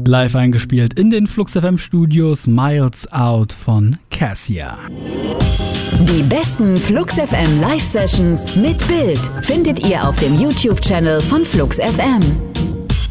Live eingespielt in den Flux FM Studios Miles Out von Cassia. Die besten Flux FM Live Sessions mit Bild findet ihr auf dem YouTube-Channel von Flux FM.